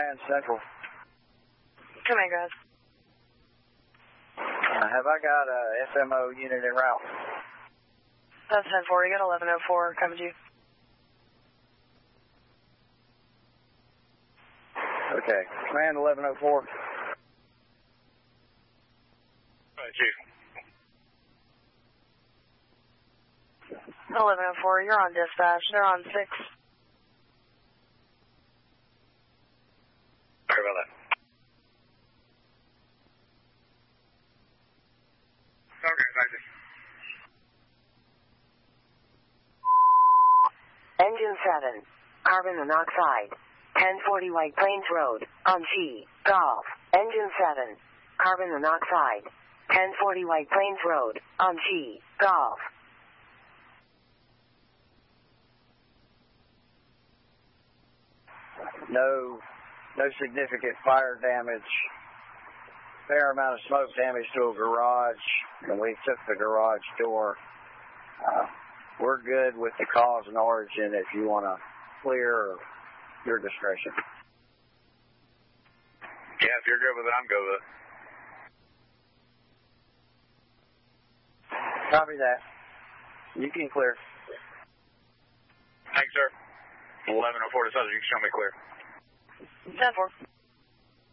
Grand Central. Come in, guys. Have I got a SMO unit en route? That's 10-4. You got 1104 coming to you. Okay. Command 1104. Chief. 1104, you're on dispatch. They're on 6. Sorry about that. Okay, thank you. Engine 7, carbon monoxide, 1040 White Plains Road, on G, Golf. Engine 7, carbon monoxide, 1040 White Plains Road, on G, Golf. No significant fire damage. Fair amount of smoke damage to a garage, and we took the garage door. We're good with the cause and origin if you want to clear your discretion. Yeah, if you're good with it, I'm good with it. Copy that. You can clear. Thanks, sir. 1104 to Southern, you can show me clear. 10-4.